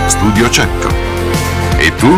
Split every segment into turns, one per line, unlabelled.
Studio 100. E tu?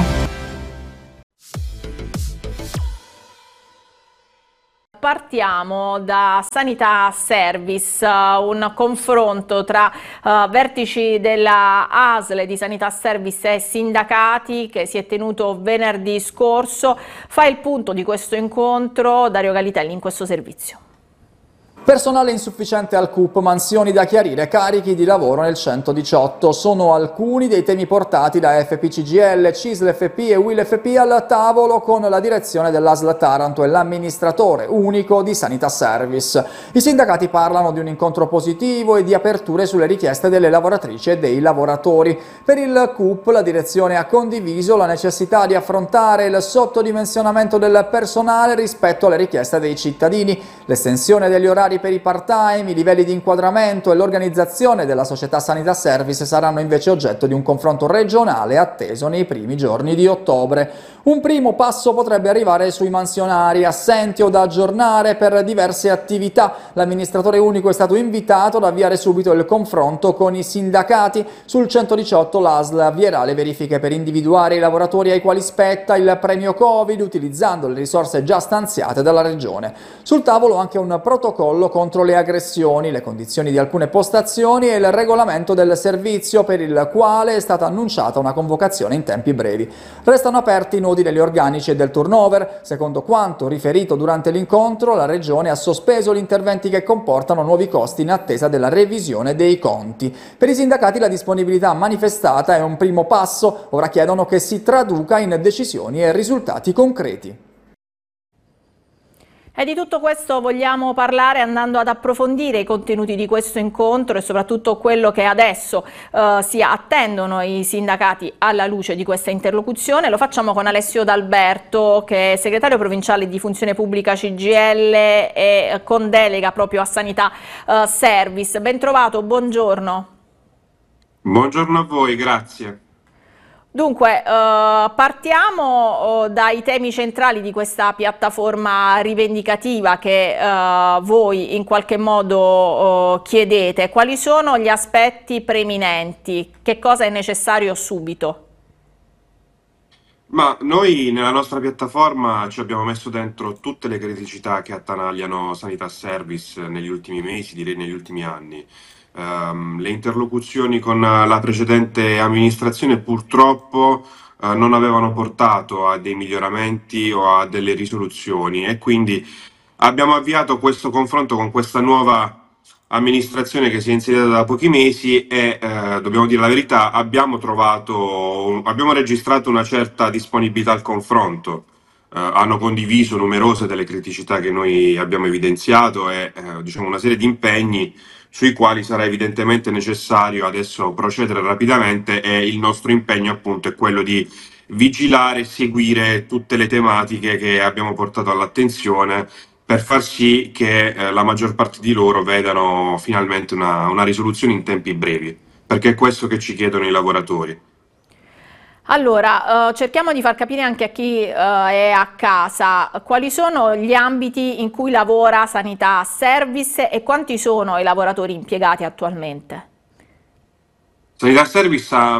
Partiamo da Sanità Service, un confronto tra vertici della ASL di Sanità Service e sindacati che si è tenuto venerdì scorso. Fa il punto di questo incontro Dario Galitelli in questo servizio.
Personale insufficiente al CUP, mansioni da chiarire, carichi di lavoro nel 118. Sono alcuni dei temi portati da FPCGL, CISL FP e WIL FP al tavolo con la direzione dell'ASL Taranto e l'amministratore unico di Sanità Service. I sindacati parlano di un incontro positivo e di aperture sulle richieste delle lavoratrici e dei lavoratori. Per il CUP la direzione ha condiviso la necessità di affrontare il sottodimensionamento del personale rispetto alle richieste dei cittadini, l'estensione degli orari per i part-time, i livelli di inquadramento e l'organizzazione della società Sanità Service saranno invece oggetto di un confronto regionale atteso nei primi giorni di ottobre. Un primo passo potrebbe arrivare sui mansionari assenti o da aggiornare per diverse attività. L'amministratore unico è stato invitato ad avviare subito il confronto con i sindacati. Sul 118 l'ASL avvierà le verifiche per individuare i lavoratori ai quali spetta il premio Covid utilizzando le risorse già stanziate dalla Regione. Sul tavolo anche un protocollo contro le aggressioni, le condizioni di alcune postazioni e il regolamento del servizio per il quale è stata annunciata una convocazione in tempi brevi. Restano aperti i nodi degli organici e del turnover. Secondo quanto riferito durante l'incontro, la Regione ha sospeso gli interventi che comportano nuovi costi in attesa della revisione dei conti. Per i sindacati la disponibilità manifestata è un primo passo, ora chiedono che si traduca in decisioni e risultati concreti.
E di tutto questo vogliamo parlare andando ad approfondire i contenuti di questo incontro e soprattutto quello che adesso si attendono i sindacati alla luce di questa interlocuzione. Lo facciamo con Alessio D'Alberto, che è segretario provinciale di Funzione Pubblica CGIL e con delega proprio a Sanità Service. Ben trovato, buongiorno.
Buongiorno a voi, grazie.
Dunque, partiamo dai temi centrali di questa piattaforma rivendicativa che voi in qualche modo chiedete. Quali sono gli aspetti preminenti? Che cosa è necessario subito?
Ma noi nella nostra piattaforma ci abbiamo messo dentro tutte le criticità che attanagliano Sanità Service negli ultimi mesi, direi negli ultimi anni. Le interlocuzioni con la precedente amministrazione purtroppo non avevano portato a dei miglioramenti o a delle risoluzioni e quindi abbiamo avviato questo confronto con questa nuova amministrazione che si è insediata da pochi mesi e dobbiamo dire la verità, abbiamo registrato una certa disponibilità al confronto. Hanno condiviso numerose delle criticità che noi abbiamo evidenziato e diciamo una serie di impegni sui quali sarà evidentemente necessario adesso procedere rapidamente e il nostro impegno appunto è quello di vigilare e seguire tutte le tematiche che abbiamo portato all'attenzione per far sì che la maggior parte di loro vedano finalmente una risoluzione in tempi brevi, perché è questo che ci chiedono i lavoratori.
Allora, cerchiamo di far capire anche a chi è a casa quali sono gli ambiti in cui lavora Sanità Service e quanti sono i lavoratori impiegati attualmente.
Sanità Service ha